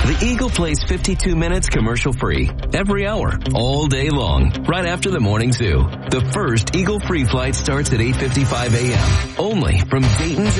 The Eagle plays 52 minutes commercial free every hour, all day long, right after the morning zoo. The first Eagle free flight starts at 8:55 a.m. only from Dayton's